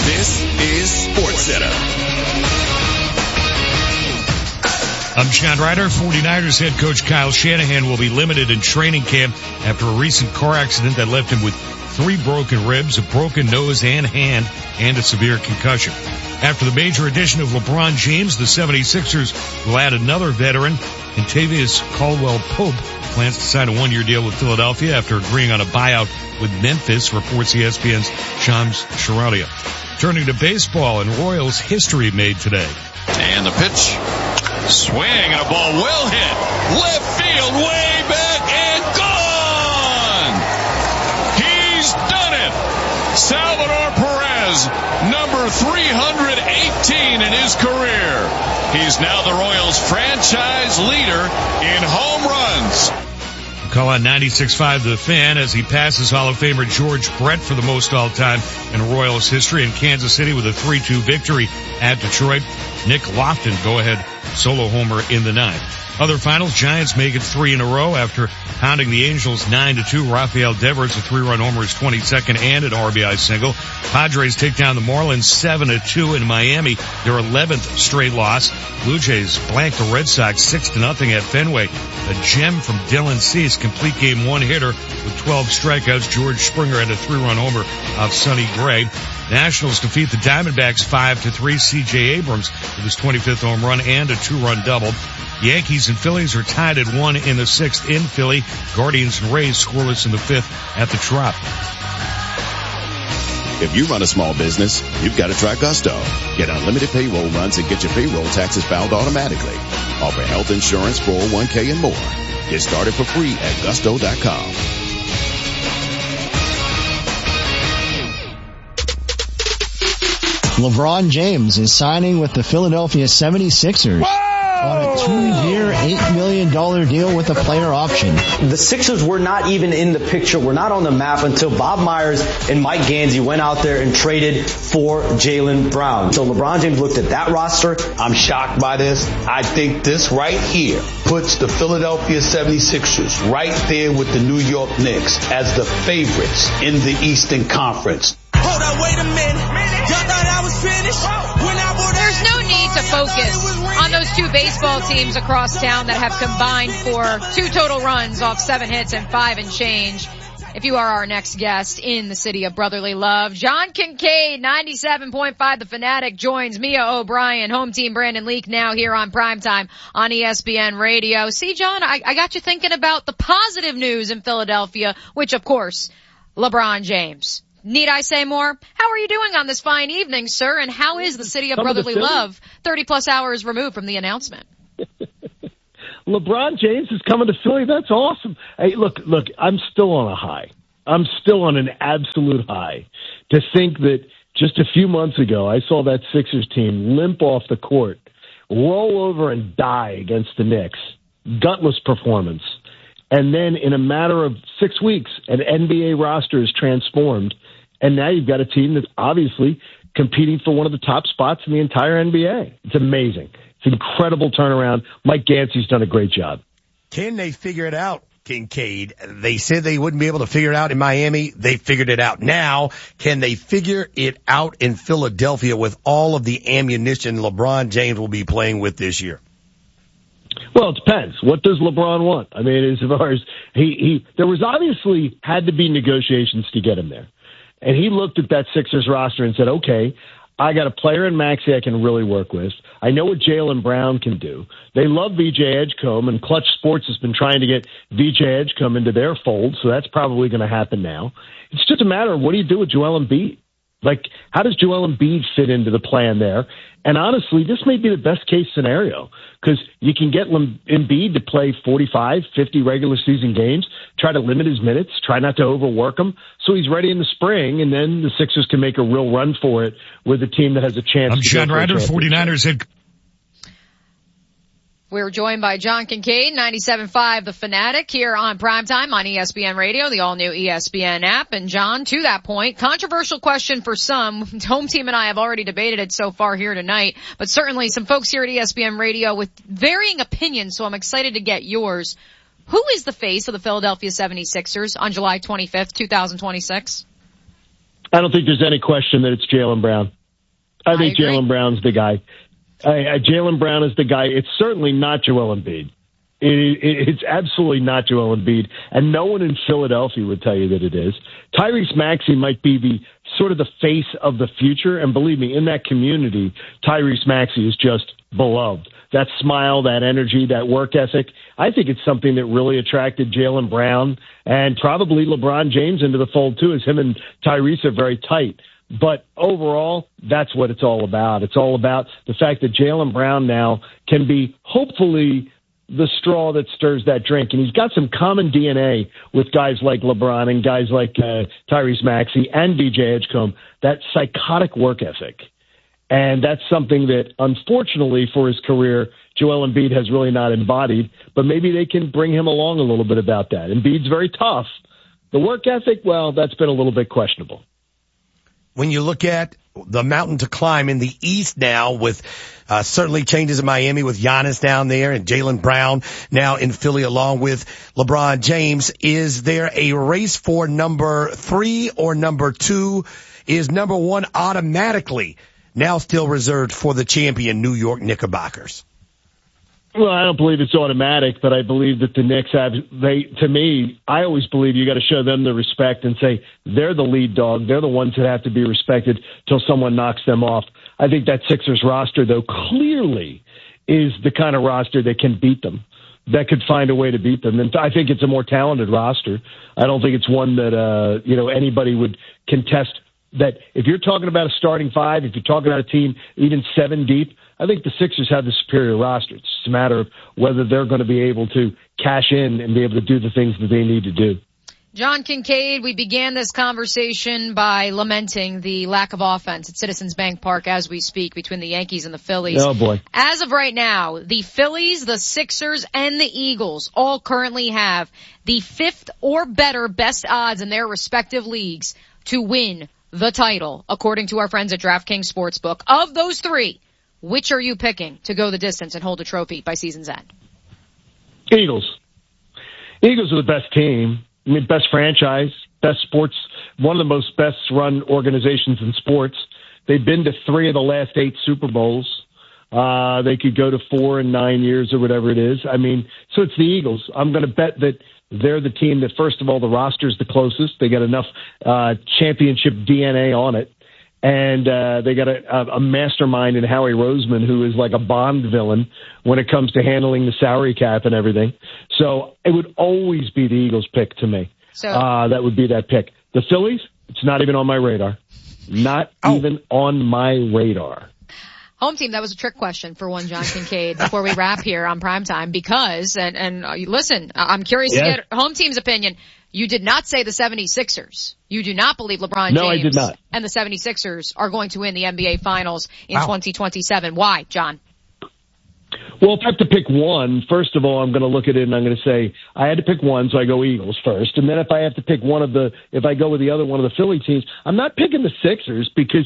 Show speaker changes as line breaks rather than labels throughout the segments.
This is SportsCenter.
I'm John Ryder. 49ers head coach Kyle Shanahan will be limited in training camp after a recent car accident that left him with 3 broken ribs, a broken nose and hand, and a severe concussion. After the major addition of LeBron James, the 76ers will add another veteran. Kentavious Caldwell-Pope plans to sign a 1-year deal with Philadelphia after agreeing on a buyout with Memphis, reports ESPN's Shams Charania. Turning to baseball, and Royals history made today.
And the pitch. Swing and a ball well hit. Left field, way back and gone! He's done it! Salvador Perez, number 318 in his career. He's now the Royals franchise leader in home runs.
Call on 96.5 The Fan as he passes Hall of Famer George Brett for the most all-time in Royals history in Kansas City with a 3-2 victory at Detroit. Nick Lofton go-ahead solo homer in the 9th. Other finals, Giants make it 3 in a row after pounding the Angels 9-2. Rafael Devers, a 3-run homer, his 22nd and an RBI single. Padres take down the Marlins 7-2 in Miami, their 11th straight loss. Blue Jays blank the Red Sox 6-0 at Fenway. A gem from Dylan Cease, complete game one-hitter with 12 strikeouts. George Springer had a 3-run homer off Sonny Gray. Nationals defeat the Diamondbacks 5-3. C.J. Abrams with his 25th home run and a 2-run double. Yankees and Phillies are tied at 1 in the 6th in Philly. Guardians and Rays scoreless in the 5th at the Trop.
If you run a small business, you've got to try Gusto. Get unlimited payroll runs and get your payroll taxes filed automatically. Offer health insurance, 401k, and more. Get started for free at Gusto.com.
LeBron James is signing with the Philadelphia 76ers. On a 2-year, $8 million deal with a player option.
The Sixers were not even in the picture. We're not on the map until Bob Myers and Mike Gansey went out there and traded for Jaylen Brown. So LeBron James looked at that roster.
I'm shocked by this. I think this right here puts the Philadelphia 76ers right there with the New York Knicks as the favorites in the Eastern Conference.
Hold on, wait a minute. Y'all thought I was finished?
There's no need to focus on those 2 baseball teams across town that have combined for 2 total runs off 7 hits and 5 and change. If you are our next guest in the city of brotherly love, John Kincaid, 97.5 The Fanatic, joins Mia O'Brien, home team Brandon Leak, now here on Primetime on ESPN Radio. See, John, I got you thinking about the positive news in Philadelphia, which, of course, LeBron James. Need I say more? How are you doing on this fine evening, sir? And how is the city of brotherly love 30-plus hours removed from the announcement?
LeBron James is coming to Philly. That's awesome. Hey, look, I'm still on a high. I'm still on an absolute high. To think that just a few months ago, I saw that Sixers team limp off the court, roll over and die against the Knicks. Gutless performance. And then in a matter of 6 weeks, an NBA roster is transformed. And now you've got a team that's obviously competing for one of the top spots in the entire NBA. It's amazing. It's an incredible turnaround. Mike Gansey's done a great job.
Can they figure it out, Kincaid? They said they wouldn't be able to figure it out in Miami. They figured it out. Now, can they figure it out in Philadelphia with all of the ammunition LeBron James will be playing with this year?
Well, it depends. What does LeBron want? I mean, as far as there was obviously had to be negotiations to get him there. And he looked at that Sixers roster and said, okay, I got a player in Maxey I can really work with. I know what Jaylen Brown can do. They love VJ Edgecombe, and Clutch Sports has been trying to get VJ Edgecombe into their fold, so that's probably going to happen now. It's just a matter of what do you do with Joel Embiid? Like, how does Joel Embiid fit into the plan there? And honestly, this may be the best case scenario because you can get Embiid to play 45, 50 regular season games, try to limit his minutes, try not to overwork him, so he's ready in the spring, and then the Sixers can make a real run for it with a team that has a chance.
I'm John Ryder, 49ers head.
We're joined by John Kincaid, 97.5 The Fanatic, here on Primetime on ESPN Radio, the all-new ESPN app. And John, to that point, controversial question for some. Home team and I have already debated it so far here tonight, but certainly some folks here at ESPN Radio with varying opinions, so I'm excited to get yours. Who is the face of the Philadelphia 76ers on July 25th, 2026?
I don't think there's any question that it's Jaylen Brown. I think Jaylen Brown's the guy. Jaylen Brown is the guy. It's certainly not Joel Embiid. It's absolutely not Joel Embiid, and no one in Philadelphia would tell you that it is. Tyrese Maxey might be the sort of the face of the future, and believe me, in that community, Tyrese Maxey is just beloved. That smile, that energy, that work ethic, I think it's something that really attracted Jaylen Brown and probably LeBron James into the fold, too, as him and Tyrese are very tight. But overall, that's what it's all about. It's all about the fact that Jaylen Brown now can be, hopefully, the straw that stirs that drink. And he's got some common DNA with guys like LeBron and guys like Tyrese Maxey and DJ Edgecombe, that psychotic work ethic. And that's something that, unfortunately, for his career, Joel Embiid has really not embodied. But maybe they can bring him along a little bit about that. Embiid's very tough. The work ethic, well, that's been a little bit questionable.
When you look at the mountain to climb in the East now, with certainly changes in Miami with Giannis down there and Jaylen Brown now in Philly along with LeBron James, is there a race for number 3 or number 2? Is number 1 automatically now still reserved for the champion New York Knickerbockers?
Well, I don't believe it's automatic, but I believe that the Knicks have, to me, I always believe you got to show them the respect and say they're the lead dog. They're the ones that have to be respected till someone knocks them off. I think that Sixers roster, though, clearly is the kind of roster that can beat them, that could find a way to beat them. And I think it's a more talented roster. I don't think it's one that, anybody would contest. That if you're talking about a starting 5, if you're talking about a team even 7 deep, I think the Sixers have the superior roster. It's just a matter of whether they're going to be able to cash in and be able to do the things that they need to do.
John Kincaid, we began this conversation by lamenting the lack of offense at Citizens Bank Park as we speak between the Yankees and the Phillies.
Oh, boy.
As of right now, the Phillies, the Sixers, and the Eagles all currently have the 5th or better best odds in their respective leagues to win the title, according to our friends at DraftKings Sportsbook. Of those 3, which are you picking to go the distance and hold a trophy by season's end?
Eagles. Eagles are the best team. I mean, best franchise, best sports, one of the most best run organizations in sports. They've been to 3 of the last 8 Super Bowls. They could go to 4 in 9 years or whatever it is. I mean, so it's the Eagles. I'm going to bet that they're the team that, first of all, the roster's the closest. They got enough championship DNA on it. And they got a mastermind in Howie Roseman, who is like a Bond villain when it comes to handling the salary cap and everything. So it would always be the Eagles' pick to me. So that would be that pick. The Phillies, it's not even on my radar. Not even on my radar.
Home team, that was a trick question for one, John Kincaid, before we wrap here on Primetime, because, and listen, I'm curious to get home team's opinion. You did not say the 76ers. You do not believe LeBron James
I did not.
And the 76ers are going to win the NBA Finals in 2027. Why, John?
Well, if I have to pick one, first of all, I'm going to look at it and I'm going to say I had to pick one, so I go Eagles first. And then if I have to pick if I go with the other one of the Philly teams, I'm not picking the Sixers because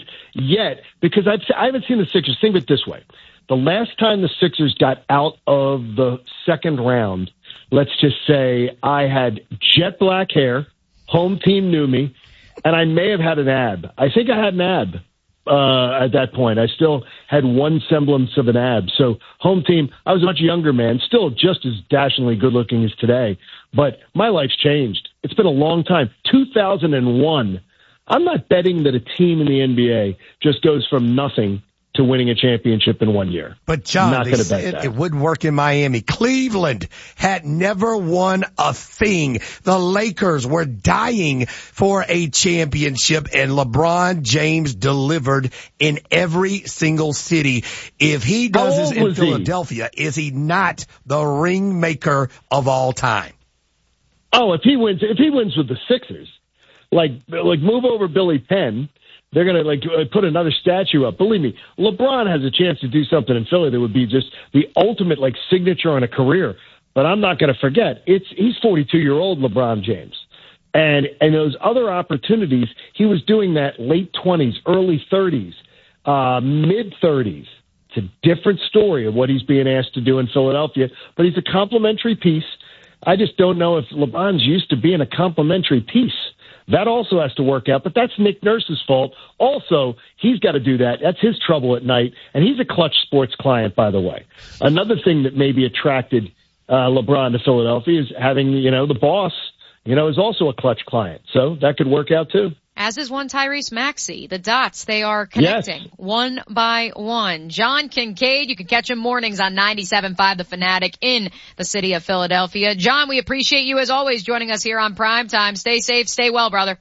I haven't seen the Sixers. Think of it this way. The last time the Sixers got out of the second round, let's just say I had jet black hair, home team knew me, and I may have had an ab. I think I had an ab at that point. I still had one semblance of an ab. So home team, I was a much younger man, still just as dashingly good looking as today, but my life's changed. It's been a long time. 2001. I'm not betting that a team in the NBA just goes from nothing to winning a championship in 1 year.
But John, they said it would work in Miami. Cleveland had never won a thing. The Lakers were dying for a championship, and LeBron James delivered in every single city. If he does this in Philadelphia, is he not the ring maker of all time?
Oh, if he wins with the Sixers, like move over Billy Penn. They're going to put another statue up. Believe me, LeBron has a chance to do something in Philly that would be just the ultimate signature on a career. But I'm not going to forget, he's 42-year-old LeBron James. And those other opportunities, he was doing that late 20s, early 30s, mid-30s. It's a different story of what he's being asked to do in Philadelphia. But he's a complimentary piece. I just don't know if LeBron's used to being a complimentary piece. That also has to work out, but that's Nick Nurse's fault. Also, he's got to do that. That's his trouble at night, and he's a Clutch Sports client, by the way. Another thing that maybe attracted LeBron to Philadelphia is having, the boss, is also a Clutch client. So that could work out too.
As is one Tyrese Maxey. The dots, they are connecting one by one. John Kincaid, you can catch him mornings on 97.5 The Fanatic in the city of Philadelphia. John, we appreciate you as always joining us here on Primetime. Stay safe, stay well, brother.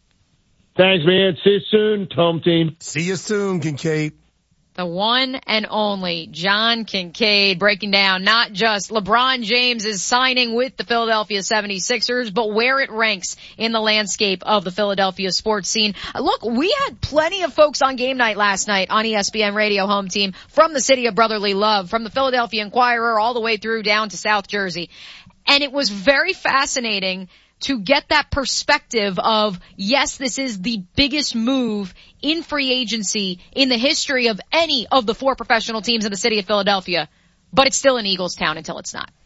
Thanks, man. See you soon, home team.
See you soon, Kincaid.
The one and only John Kincaid breaking down not just LeBron James' signing with the Philadelphia 76ers, but where it ranks in the landscape of the Philadelphia sports scene. Look, we had plenty of folks on game night last night on ESPN Radio Home Team from the city of brotherly love, from the Philadelphia Inquirer all the way through down to South Jersey. And it was very fascinating to get that perspective of, yes, this is the biggest move in free agency in the history of any of the four professional teams in the city of Philadelphia, but it's still an Eagles town until it's not.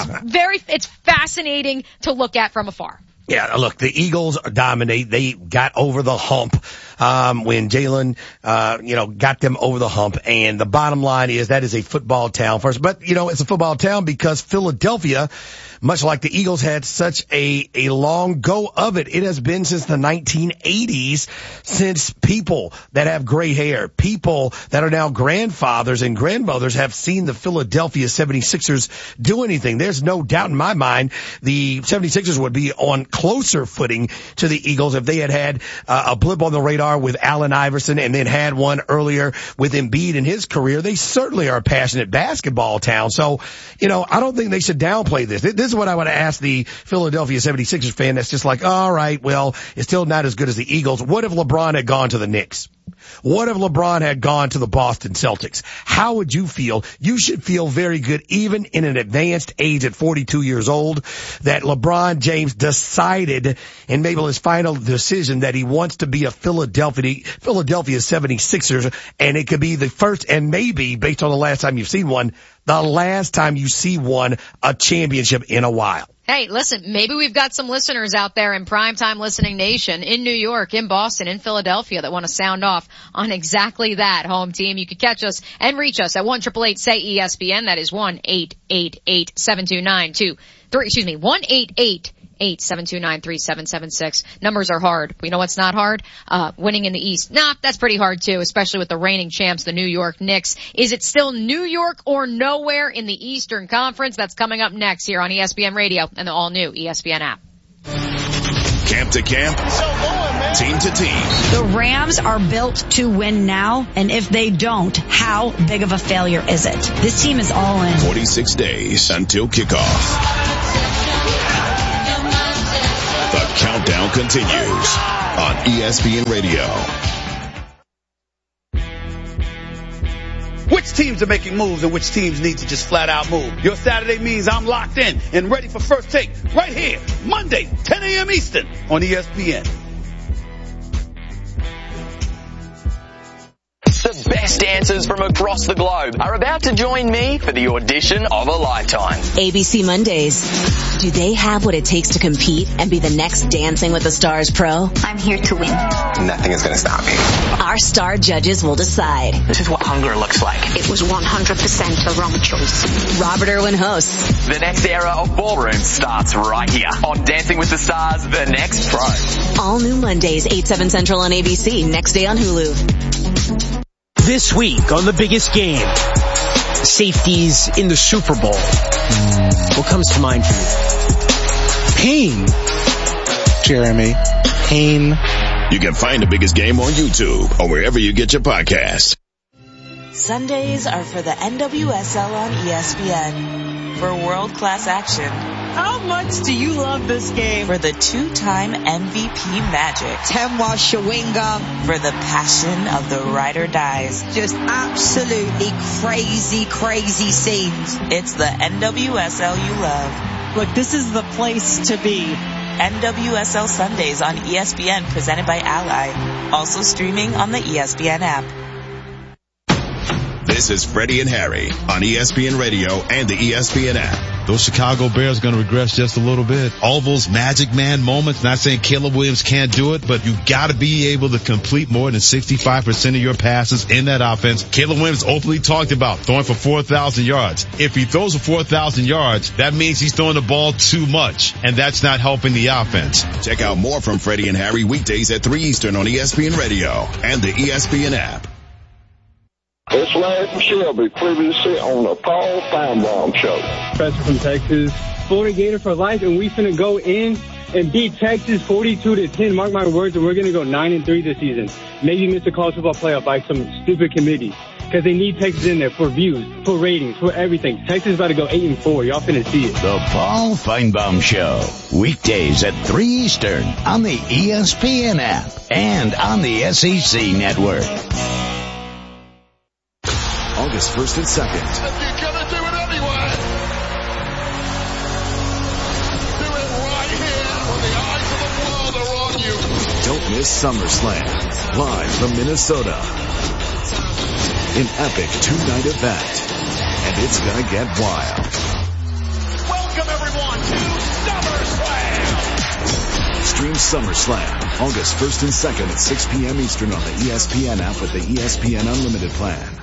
It's fascinating to look at from afar.
Yeah, look, the Eagles dominate. They got over the hump when Jalen, got them over the hump. And the bottom line is that is a football town first. But, it's a football town because Philadelphia, much like the Eagles, had such a long go of it. It has been since the 1980s, since people that have gray hair, people that are now grandfathers and grandmothers have seen the Philadelphia 76ers do anything. There's no doubt in my mind the 76ers would be on closer footing to the Eagles if they had a blip on the radar with Allen Iverson and then had one earlier with Embiid in his career. They certainly are a passionate basketball town. So, I don't think they should downplay this. This is what I would ask the Philadelphia 76ers fan that's just like, all right, well, it's still not as good as the Eagles. What if LeBron had gone to the Knicks? What if LeBron had gone to the Boston Celtics? How would you feel? You should feel very good, even in an advanced age at 42 years old, that LeBron James decided and made his final decision that he wants to be a Philadelphia 76ers, and it could be the first and maybe, based on the last time you've seen one, the last time you see one, a championship in a while.
Hey, listen, maybe we've got some listeners out there in Primetime Listening Nation in New York, in Boston, in Philadelphia that want to sound off on exactly that, home team. You can catch us and reach us at 1-888-SAY-ESPN. That is 1-888-729-3776. Numbers are hard. You know what's not hard? Winning in the East. Nah, that's pretty hard too, especially with the reigning champs, the New York Knicks. Is it still New York or nowhere in the Eastern Conference? That's coming up next here on ESPN Radio and the all-new ESPN app.
Camp to camp, team to team.
The Rams are built to win now, and if they don't, how big of a failure is it? This team is all in.
46 days until kickoff. The countdown continues on ESPN Radio.
Which teams are making moves and which teams need to just flat out move? Your Saturday means I'm locked in and ready for First Take right here, Monday, 10 a.m. Eastern on ESPN.
The best dancers from across the globe are about to join me for the audition of a lifetime.
ABC Mondays. Do they have what it takes to compete and be the next Dancing with the Stars pro?
I'm here to win.
Nothing is going to stop me.
Our star judges will decide.
This is what hunger looks like.
It was 100% the wrong choice.
Robert Irwin hosts.
The next era of ballroom starts right here on Dancing with the Stars, The Next Pro.
All new Mondays, 8/7 Central on ABC, next day on Hulu.
This week on The Biggest Game, safeties in the Super Bowl. What comes to mind for you? Pain.
Jeremy. Pain.
You can find The Biggest Game on YouTube or wherever you get your podcasts.
Sundays are for the NWSL on ESPN. For world-class action.
How much do you love this game?
For the two-time MVP Magic.
Temwa Shawinga.
For the passion of the ride or dies.
Just absolutely crazy, crazy scenes.
It's the NWSL you love.
Look, this is the place to be.
NWSL Sundays on ESPN, presented by Ally. Also streaming on the ESPN app.
This is Freddie and Harry on ESPN Radio and the ESPN app.
Those Chicago Bears are going to regress just a little bit. All those magic man moments, not saying Caleb Williams can't do it, but you got to be able to complete more than 65% of your passes in that offense. Caleb Williams openly talked about throwing for 4,000 yards. If he throws for 4,000 yards, that means he's throwing the ball too much, and that's not helping the offense.
Check out more from Freddie and Harry weekdays at 3 Eastern on ESPN Radio and the ESPN app.
It's Larry from Shelby, previously on the Paul Feinbaum Show.
Professor from Texas, Florida Gator for life, and we finna go in and beat Texas 42-10. Mark my words, and we're gonna go 9-3 this season. Maybe miss the college football playoff by some stupid committee. Because they need Texas in there for views, for ratings, for everything. Texas is about to go 8-4. Y'all finna see it.
The Paul Feinbaum Show. Weekdays at 3 Eastern on the ESPN app and on the SEC network.
August 1st and 2nd.
You're gonna do it anyway. Do it right here when the eyes of the world are on you.
Don't miss SummerSlam, live from Minnesota. An epic 2-night event, and it's gonna get wild.
Welcome everyone to SummerSlam.
Stream SummerSlam, August 1st and 2nd at 6 p.m. Eastern on the ESPN app with the ESPN Unlimited plan.